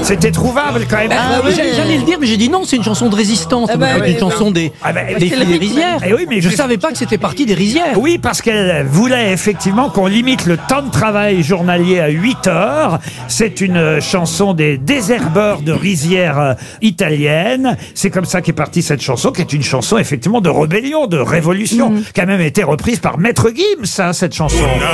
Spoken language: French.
C'était trouvable quand même. J'allais le dire, mais j'ai dit non, c'est une chanson de résistance, une chanson des filles des rizières. Oui, mais je savais pas que c'était parti des rizières. Oui, parce qu'elle voulait effectivement qu'on limite le temps de travail journalier à 8 heures. C'est une chanson des désherbeurs de rizières italiennes. C'est comme ça qu'est partie cette chanson, qui est une chanson effectivement de rébellion, de révolution, qui a même été reprise par Maître Gims, cette chanson.